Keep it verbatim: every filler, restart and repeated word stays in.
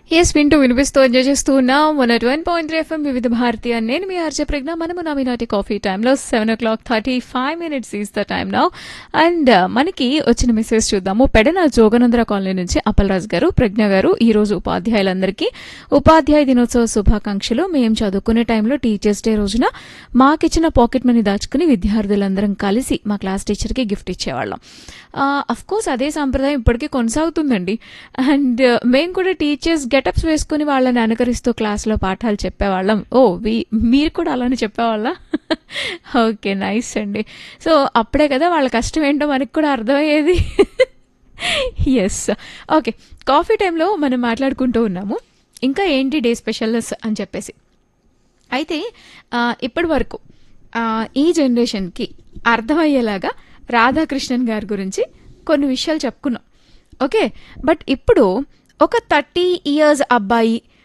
Yes వింటూ వినిపిస్తూ enjoy చేస్తూ ఉన్నాం one at one point three FM వివిధ భారతి అని నేను మీ ఆర్జే ప్రజ్ఞ. మనము నా నాటి కాఫీ టైంలో seven oh clock thirty five minutes is the time now. And మనకి వచ్చిన మెసేజ్ చూద్దాము. పెడన జోగనంద్ర కాలనీ నుంచి అప్పలరాజు గారు, ప్రజ్ఞ గారు, ఈ రోజు ఉపాధ్యాయులందరికీ ఉపాధ్యాయ దినోత్సవ శుభాకాంక్షలు. మేము చదువుకునే టైంలో టీచర్స్ డే రోజున మాకిచ్చిన పాకెట్ మనీ దాచుకుని విద్యార్థులందరం కలిసి మా క్లాస్ టీచర్కి గిఫ్ట్ ఇచ్చేవాళ్ళం. అఫ్ కోర్స్ అదే సాంప్రదాయం ఇప్పటికీ కొనసాగుతుందండి. అండ్ మేము కూడా టీచర్స్ గెటప్స్ వేసుకుని వాళ్ళని అనుకరిస్తూ క్లాస్లో పాఠాలు చెప్పేవాళ్ళం. ఓ వి మీరు కూడా అలానే చెప్పేవాళ్ళ? ఓకే, నైస్ అండి. సో అప్పుడే కదా వాళ్ళ కష్టం ఏంటో మనకు కూడా అర్థమయ్యేది. Yes, okay. కాఫీ టైంలో మనం మాట్లాడుకుంటూ ఉన్నాము ఇంకా ఏంటి డే స్పెషల్స్ అని చెప్పేసి. అయితే ఇప్పటి వరకు ఈ జనరేషన్కి అర్థమయ్యేలాగా రాధాకృష్ణన్ గారి గురించి కొన్ని విషయాలు చెప్పుకున్నాం. ఓకే, బట్ ఇప్పుడు ఒక థర్టీ ఇయర్స్ అబ్బాయి